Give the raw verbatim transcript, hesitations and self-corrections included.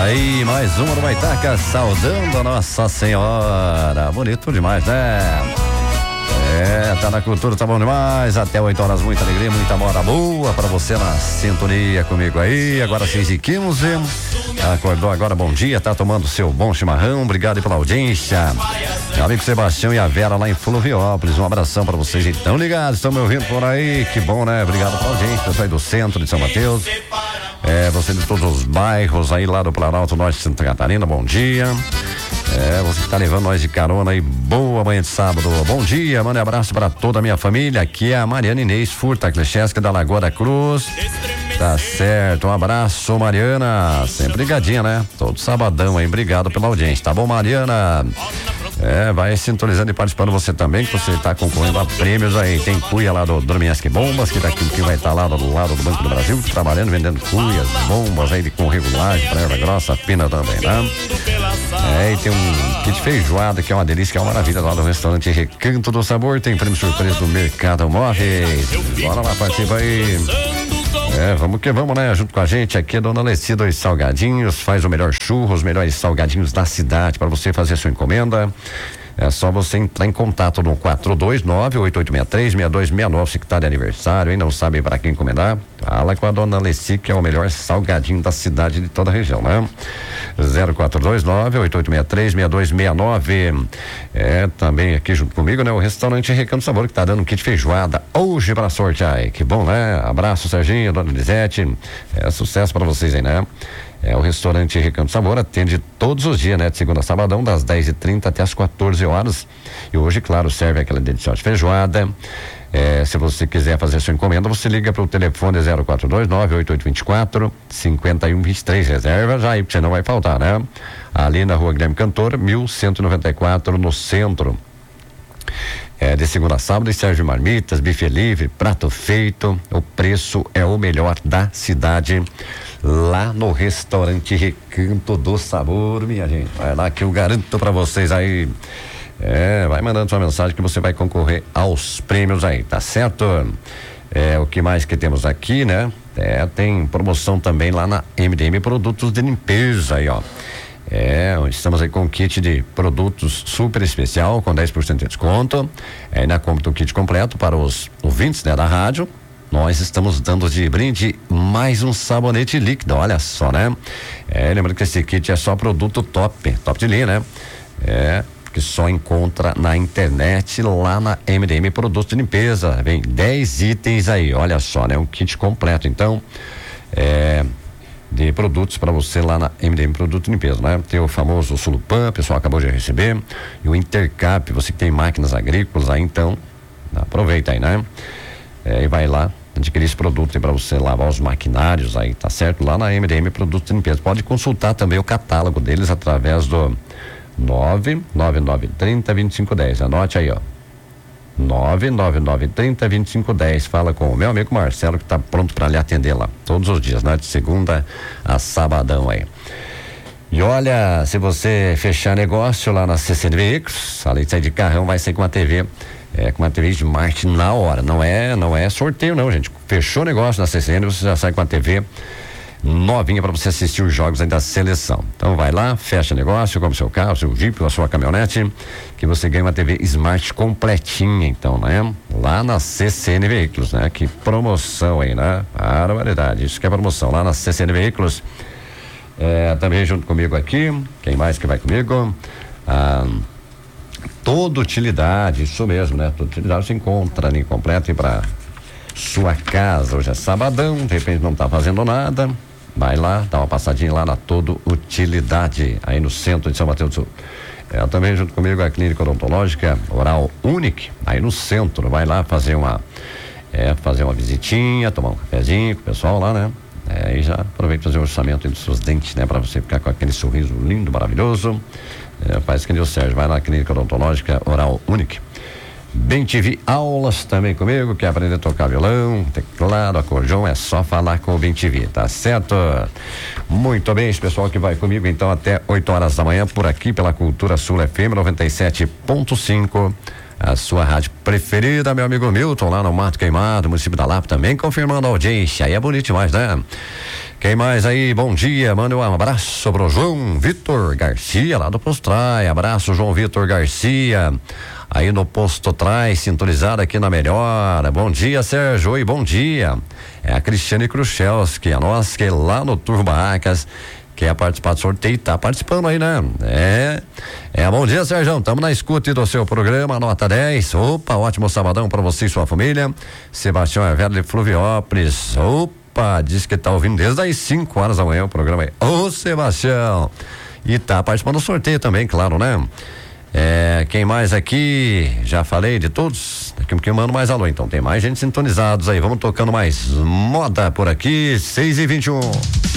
Aí, mais uma do Baitaca, saudando a Nossa Senhora. Bonito demais, né? É, tá na cultura, tá bom demais. Até oito horas, muita alegria, muita moda boa pra você na sintonia comigo aí. Agora seis e quinze. Acordou agora, bom dia, tá tomando seu bom chimarrão. Obrigado aí pela audiência. Meu amigo Sebastião e a Vera lá em Fluviópolis. Um abração pra vocês. Estão ligados, estão me ouvindo por aí. Que bom, né? Obrigado pela audiência. Pessoal aí do centro de São Mateus. É, você de todos os bairros aí lá do Planalto Norte de Santa Catarina, bom dia. É, você que tá levando nós de carona aí, boa manhã de sábado, bom dia, manda um abraço pra toda a minha família, aqui é a Mariana Inês Furta Klecheska da Lagoa da Cruz, tá certo, um abraço Mariana, sempre ligadinha, né, todo sabadão aí, obrigado pela audiência, tá bom Mariana? É, vai sintonizando e participando você também, que você tá concorrendo a prêmios aí. Tem cuia lá do Dorminhasque Bombas, que daqui que vai estar tá lá do lado do Banco do Brasil, trabalhando, vendendo cuias, bombas aí de com regulagem, pra erva grossa, fina também, né? É, e tem um kit feijoada, que é uma delícia, que é uma maravilha lá do restaurante Recanto do Sabor. Tem prêmio surpresa do Mercado Móveis. Bora lá, participa aí. É, vamos que vamos, né? Junto com a gente aqui, a dona Alessi, dois salgadinhos, faz o melhor churro, os melhores salgadinhos da cidade para você fazer a sua encomenda. É só você entrar em contato no quatro dois nove, oito oito seis três, seis dois seis nove, se que tá de aniversário e não sabe para quem encomendar. Fala com a dona Alessi, que é o melhor salgadinho da cidade de toda a região, né? zero quatro dois nove, oito oito seis três, seis dois seis nove. É, também aqui junto comigo, né? O restaurante Recanto Sabor, que tá dando um kit feijoada hoje pra sorte. Ai, que bom, né? Abraço, Serginho, dona Lisete. É sucesso pra vocês aí, né? É, o restaurante Recanto Sabor atende todos os dias, né? De segunda a sabadão, das dez e trinta até as quatorze horas. E hoje, claro, serve aquela deliciosa feijoada. É, se você quiser fazer sua encomenda, você liga para o telefone zero quatro dois nove, oito oito dois quatro, cinco um dois três. Reserva já aí, porque você não vai faltar, né? Ali na rua Guilherme Cantor, mil cento e noventa e quatro, no centro. É, de segunda a sábado, serve marmitas, bife livre, prato feito. O preço é o melhor da cidade. Lá no restaurante Recanto do Sabor, minha gente. Vai lá que eu garanto pra vocês aí. É, vai mandando sua mensagem que você vai concorrer aos prêmios aí, tá certo? É, o que mais que temos aqui, né? É, tem promoção também lá na M D M Produtos de Limpeza aí, ó. É, estamos aí com um kit de produtos super especial, com dez por cento de desconto. É, ainda compra o kit completo para os ouvintes, né, da rádio. Nós estamos dando de brinde mais um sabonete líquido, olha só, né? É, lembrando que esse kit é só produto top, top de linha, né? É, que só encontra na internet, lá na M D M Produtos de Limpeza. Vem dez itens aí, olha só, né? Um kit completo, então, é, de produtos para você lá na M D M Produtos de Limpeza, né? Tem o famoso Sulupan, o pessoal acabou de receber, e o Intercap, você que tem máquinas agrícolas aí, então, aproveita aí, né? É, e vai lá adquirir esse produto para você lavar os maquinários aí, tá certo? Lá na M D M Produtos de Limpeza. Pode consultar também o catálogo deles através do nove nove nove três zero dois cinco um zero. Anote aí, ó. nove nove nove três zero dois cinco um zero. Fala com o meu amigo Marcelo, que tá pronto para lhe atender lá todos os dias, né? De segunda a sabadão aí. E olha, se você fechar negócio lá na C C N Veículos, além de sair de carrão, vai sair com uma T V, é, com uma T V Smart na hora. Não é, não é sorteio não, gente. Fechou o negócio na C C N, você já sai com a T V novinha para você assistir os jogos aí da seleção. Então vai lá, fecha negócio, compra seu carro, seu Jeep ou a sua caminhonete, que você ganha uma T V Smart completinha, então, né? Lá na C C N Veículos, né? Que promoção aí, né? Barbaridade, isso que é promoção, lá na C C N Veículos. É, também junto comigo aqui, quem mais que vai comigo? Ah, toda utilidade, isso mesmo, né? Toda utilidade se encontra ali completo para sua casa. Hoje é sabadão, de repente não tá fazendo nada, vai lá, dá uma passadinha lá na Todo Utilidade, aí no centro de São Mateus do Sul. É, também junto comigo a Clínica Odontológica Oral Unique, aí no centro, vai lá fazer uma é, fazer uma visitinha, tomar um cafezinho com o pessoal lá, né? É, aí já aproveita fazer o orçamento dos seus dentes, né? Para você ficar com aquele sorriso lindo, maravilhoso. É, faz que nem o Sérgio, vai na Clínica Odontológica Oral Unique. Bem T V Aulas também comigo, quer aprender a tocar violão, teclado, acordeão, é só falar com o Bem T V, tá certo? Muito bem, esse pessoal que vai comigo então até oito horas da manhã por aqui pela Cultura Sul F M noventa e sete ponto cinco. A sua rádio preferida, meu amigo Milton, lá no Mato Queimado, município da Lapa, também confirmando a audiência. Aí é bonito demais, né? Quem mais aí? Bom dia, manda um abraço pro João Vitor Garcia, lá do Posto Trai. Abraço, João Vitor Garcia, aí no Posto Trai, sintonizado aqui na Melhor. Bom dia, Sérgio. Oi, bom dia. É a Cristiane Kruchelski, a nossa que é lá no Turvo Barracas, quer participar do sorteio, tá participando aí, né? É, é, bom dia, Sérgio, estamos na escuta do seu programa, nota dez, opa, ótimo sabadão pra você e sua família. Sebastião Hervero de Fluviópolis, opa, diz que tá ouvindo desde as cinco horas da manhã o programa aí. Ô, Sebastião, e tá participando do sorteio também, claro, né? É, quem mais aqui? Já falei de todos. Daqui um pouquinho mando mais alô. Então tem mais gente sintonizados aí. Vamos tocando mais moda por aqui. seis e vinte e um.